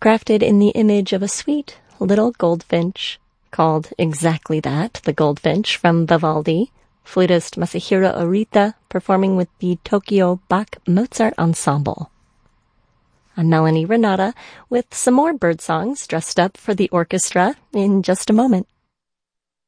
crafted in the image of a sweet little goldfinch, called exactly that, the goldfinch, from Vivaldi, flutist Masahiro Orita performing with the Tokyo Bach Mozart Ensemble. I'm Melanie Renata with some more bird songs dressed up for the orchestra in just a moment.